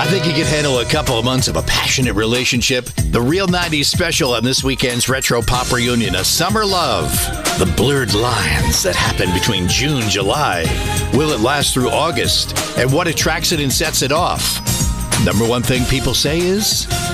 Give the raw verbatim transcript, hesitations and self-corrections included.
I think you can handle a couple of months of a passionate relationship. The Real nineties special on this weekend's Retro Pop Reunion, A Summer Love. The blurred lines that happen between June and July. Will it last through August? And what attracts it and sets it off? Number one thing people say is,